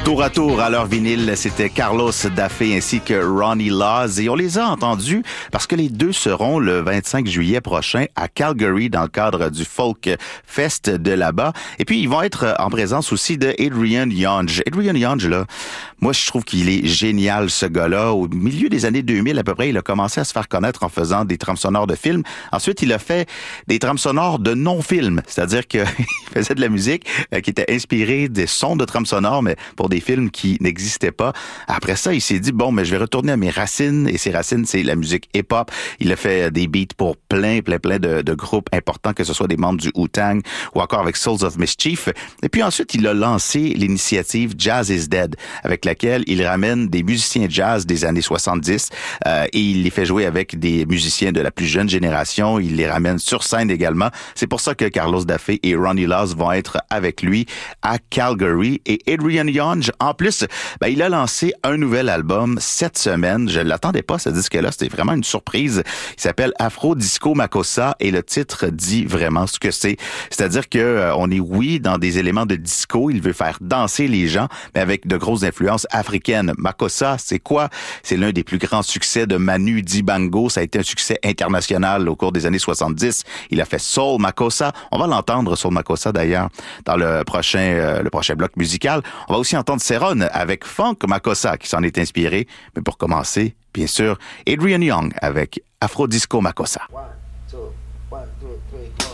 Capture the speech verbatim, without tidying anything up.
Tour à tour à leur vinyle, c'était Carlos Daffé ainsi que Ronnie Laws et on les a entendus parce que les deux seront le vingt-cinq juillet prochain à Calgary dans le cadre du Folk Fest de là-bas. Et puis ils vont être en présence aussi de Adrian Younge. Adrian Younge, là, moi je trouve qu'il est génial ce gars-là. Au milieu des années deux mille à peu près, il a commencé à se faire connaître en faisant des trames sonores de films. Ensuite, il a fait des trames sonores de non-films, c'est-à-dire qu'il faisait de la musique qui était inspirée des sons de trames sonores, mais pour des films qui n'existaient pas. Après ça, il s'est dit, bon, mais je vais retourner à mes racines, et ses racines, c'est la musique hip-hop. Il a fait des beats pour plein, plein, plein de, de groupes importants, que ce soit des membres du Wu-Tang ou encore avec Souls of Mischief. Et puis ensuite, il a lancé l'initiative Jazz is Dead, avec laquelle il ramène des musiciens jazz des années soixante-dix euh, et il les fait jouer avec des musiciens de la plus jeune génération. Il les ramène sur scène également. C'est pour ça que Carlos Daffé et Ronnie Laws vont être avec lui à Calgary. Et Adrian Younge, en plus, ben, il a lancé un nouvel album cette semaine. Je ne l'attendais pas, ce disque-là. C'était vraiment une surprise. Il s'appelle Afro Disco Makossa et le titre dit vraiment ce que c'est. C'est-à-dire que euh, on est, oui, dans des éléments de disco. Il veut faire danser les gens, mais avec de grosses influences africaines. Makossa, c'est quoi? C'est l'un des plus grands succès de Manu Dibango. Ça a été un succès international au cours des années soixante-dix. Il a fait Soul Makossa. On va l'entendre, Soul Makossa, d'ailleurs, dans le prochain, euh, le prochain bloc musical. On va aussi entendre Serone avec Funk Makossa qui s'en est inspiré. Mais pour commencer, bien sûr, Adrian Younge avec Afro Disco Makossa. One, two, one, two, three, four.